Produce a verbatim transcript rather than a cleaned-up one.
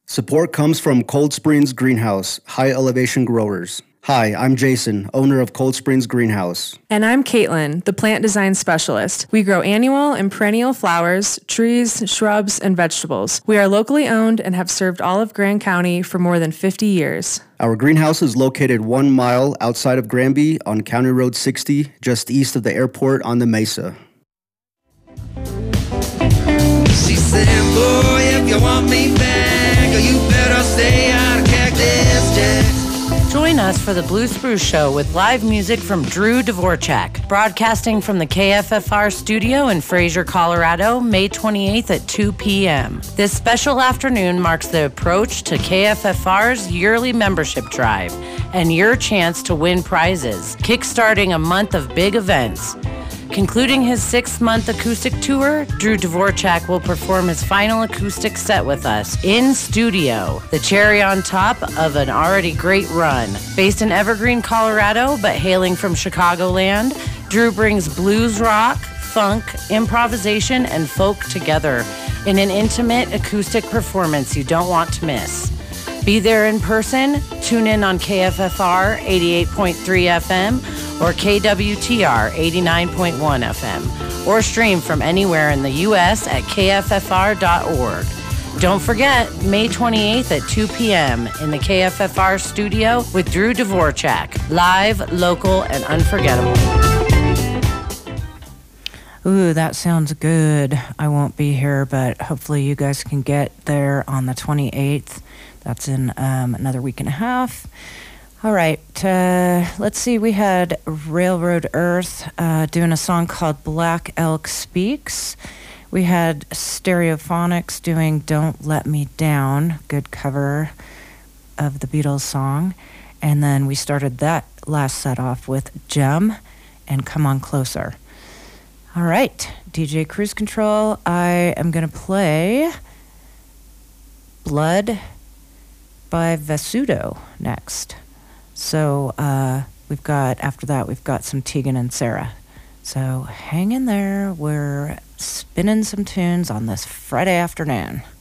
Support comes from Cold Springs Greenhouse, high elevation growers. Hi, I'm Jason, owner of Cold Springs Greenhouse. And I'm Caitlin, the plant design specialist. We grow annual and perennial flowers, trees, shrubs, and vegetables. We are locally owned and have served all of Grand County for more than fifty years. Our greenhouse is located one mile outside of Granby on County Road sixty, just east of the airport on the Mesa. She said, boy, if you want me back, you better stay out of Cactus Jack. Join us for the Blue Spruce Show with live music from Drew Dvorak, broadcasting from the K F F R studio in Fraser, Colorado, May twenty-eighth at two p.m. This special afternoon marks the approach to K F F R's yearly membership drive and your chance to win prizes, kickstarting a month of big events. Concluding his six-month acoustic tour, Drew Dvorak will perform his final acoustic set with us in studio, the cherry on top of an already great run. Based in Evergreen, Colorado, but hailing from Chicagoland, Drew brings blues rock, funk, improvisation, and folk together in an intimate acoustic performance you don't want to miss. Be there in person, tune in on K F F R eighty-eight point three F M or K W T R eighty-nine point one F M, or stream from anywhere in the U S at K F F R dot org. Don't forget, May twenty-eighth at two p.m. in the K F F R studio with Drew Dvorak, live, local, and unforgettable. Ooh, that sounds good. I won't be here, but hopefully you guys can get there on the twenty-eighth. That's in um, another week and a half. All right, uh, let's see. We had Railroad Earth uh, doing a song called Black Elk Speaks. We had Stereophonics doing Don't Let Me Down, good cover of the Beatles song. And then we started that last set off with Gem and Come On Closer. All right, D J Cruise Control, I am going to play Blood by Vesudo next. So uh, we've got, after that, we've got some Tegan and Sarah. So hang in there. We're spinning some tunes on this Friday afternoon.